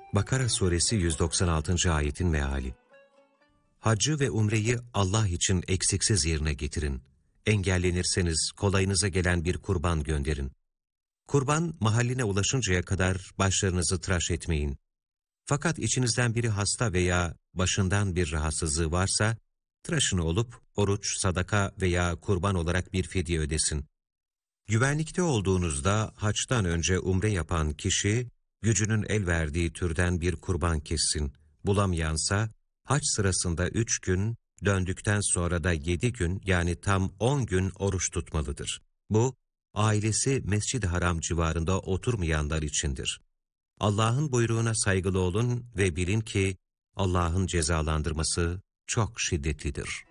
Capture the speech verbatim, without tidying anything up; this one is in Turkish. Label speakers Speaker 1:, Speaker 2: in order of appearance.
Speaker 1: Bakara suresi yüz doksan altıncı ayetin meali. Haccı ve umreyi Allah için eksiksiz yerine getirin. Engellenirseniz kolayınıza gelen bir kurban gönderin. Kurban mahalline ulaşıncaya kadar başlarınızı tıraş etmeyin. Fakat içinizden biri hasta veya başından bir rahatsızlığı varsa, tıraşını olup oruç, sadaka veya kurban olarak bir fidye ödesin. Güvenlikte olduğunuzda haçtan önce umre yapan kişi, gücünün el verdiği türden bir kurban kessin. Bulamayansa, haç sırasında üç gün, döndükten sonra da yedi gün yani tam on gün oruç tutmalıdır. Bu, ailesi Mescid-i Haram civarında oturmayanlar içindir. Allah'ın buyruğuna saygılı olun ve bilin ki Allah'ın cezalandırması çok şiddetlidir.